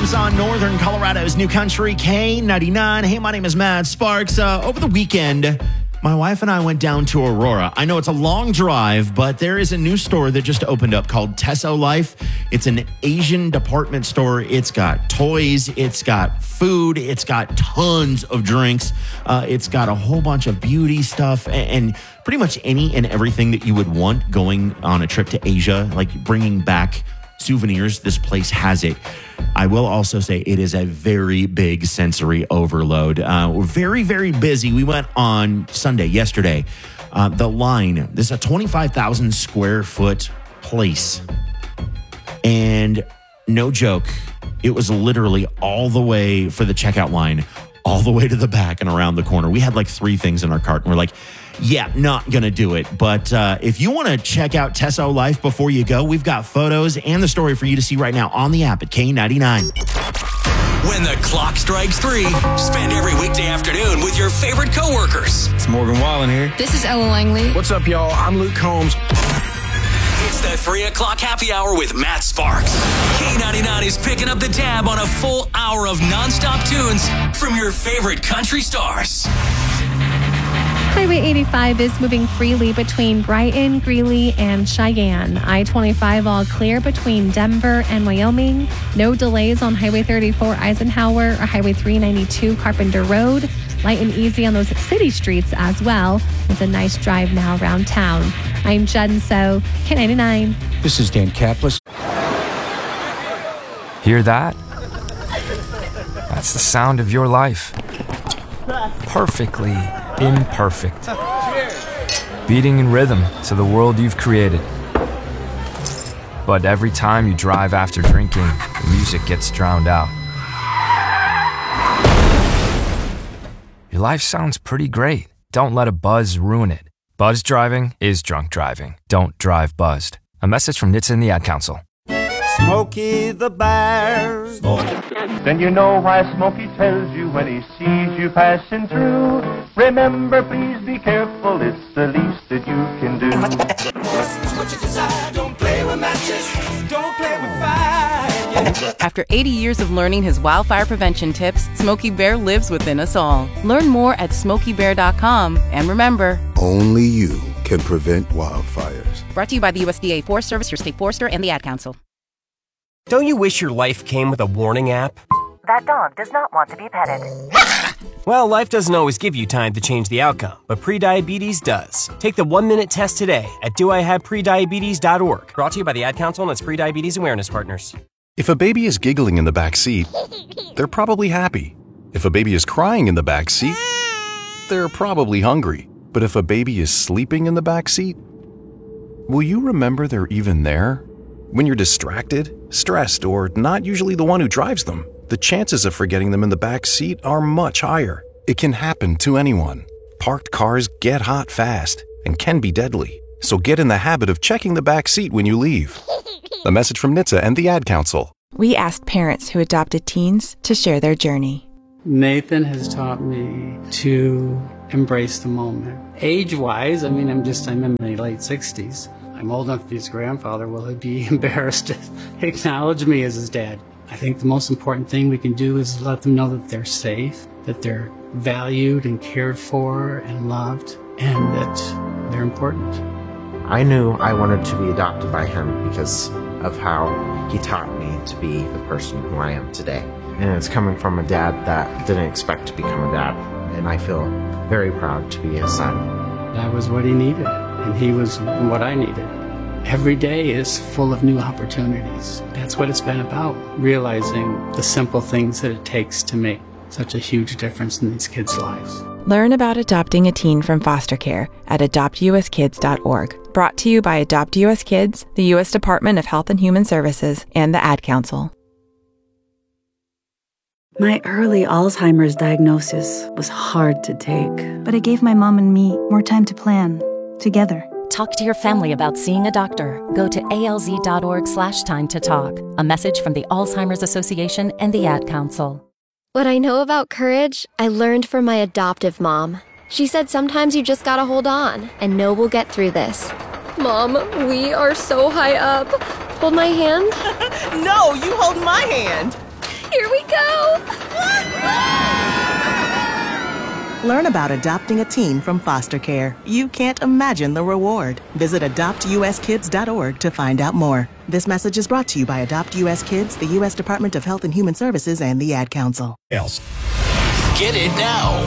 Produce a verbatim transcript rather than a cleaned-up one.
Homes on Northern Colorado's New Country K ninety-nine. Hey, my name is Matt Sparks. Uh, over the weekend, my wife and I went down to Aurora. I know it's a long drive, but there is a new store that just opened up called Teso Life. It's an Asian department store. It's got toys. It's got food. It's got tons of drinks. Uh, it's got a whole bunch of beauty stuff and, and pretty much any and everything that you would want going on a trip to Asia, like bringing back souvenirs. This place has it. I will also say it is a very big sensory overload. Uh, we're very, very busy. We went on Sunday, yesterday. Uh, the line, this is a twenty-five thousand square foot place. And no joke, it was literally all the way for the checkout line, all the way to the back and around the corner. We had like three things in our cart and we're like, yeah, not going to do it. But uh, if you want to check out Teso Life before you go, we've got photos and the story for you to see right now on the app at K ninety-nine. When the clock strikes three, spend every weekday afternoon with your favorite coworkers. It's Morgan Wallen here. This is Ella Langley. What's up, y'all? I'm Luke Combs. It's the three o'clock happy hour with Matt Sparks. K ninety-nine is picking up the tab on a full hour of nonstop tunes from your favorite country stars. Highway eighty-five is moving freely between Brighton, Greeley, and Cheyenne. I twenty-five all clear between Denver and Wyoming. No delays on Highway thirty-four Eisenhower or Highway three ninety-two Carpenter Road. Light and easy on those city streets as well. It's a nice drive now around town. I'm Jen So, K ninety-nine. This is Dan Kaplis. Hear that? That's the sound of your life. Perfectly imperfect. Beating in rhythm to the world you've created. But every time you drive after drinking, the music gets drowned out. Your life sounds pretty great. Don't let a buzz ruin it. Buzz driving is drunk driving. Don't drive buzzed. A message from N H T S A and the Ad Council. Smokey the Bear. Then you know why Smokey tells you when he sees you passing through. Remember, please be careful, it's the least that you can do. What you decide, don't play with matches, don't play with fire. After eighty years of learning his wildfire prevention tips, Smokey Bear lives within us all. Learn more at smokey bear dot com. And remember, only you can prevent wildfires. Brought to you by the U S D A Forest Service, your state forester, and the Ad Council. Don't you wish your life came with a warning app? That dog does not want to be petted. Well, life doesn't always give you time to change the outcome, but prediabetes does. Take the one-minute test today at do I have prediabetes dot org. Brought to you by the Ad Council and its Prediabetes Awareness Partners. If a baby is giggling in the back seat, they're probably happy. If a baby is crying in the back seat, they're probably hungry. But if a baby is sleeping in the back seat, will you remember they're even there? When you're distracted, stressed, or not usually the one who drives them, the chances of forgetting them in the back seat are much higher. It can happen to anyone. Parked cars get hot fast and can be deadly. So get in the habit of checking the back seat when you leave. A message from N H T S A and the Ad Council. We asked parents who adopted teens to share their journey. Nathan has taught me to embrace the moment. Age-wise, I mean, I'm just, I'm in my late sixties. I'm old enough to be his grandfather. Will he be embarrassed to acknowledge me as his dad? I think the most important thing we can do is let them know that they're safe, that they're valued and cared for and loved, and that they're important. I knew I wanted to be adopted by him because of how he taught me to be the person who I am today. And it's coming from a dad that didn't expect to become a dad, and I feel very proud to be his son. That was what he needed, and he was what I needed. Every day is full of new opportunities. That's what it's been about, realizing the simple things that it takes to make such a huge difference in these kids' lives. Learn about adopting a teen from foster care at adopt u s kids dot org. Brought to you by Adopt U S Kids, the U S Department of Health and Human Services, and the Ad Council. My early Alzheimer's diagnosis was hard to take, but it gave my mom and me more time to plan together. Talk to your family about seeing a doctor. Go to A L Z dot org slash time to talk. A message from the Alzheimer's Association and the Ad Council. What I know about courage, I learned from my adoptive mom. She said sometimes you just gotta hold on and know we'll get through this. Mom, we are so high up. Hold my hand. No, you hold my hand. Here we go! Learn about adopting a teen from foster care. You can't imagine the reward. Visit adopt u s kids dot org to find out more. This message is brought to you by Adopt U S Kids, the U S Department of Health and Human Services, and the Ad Council. Else. Get it now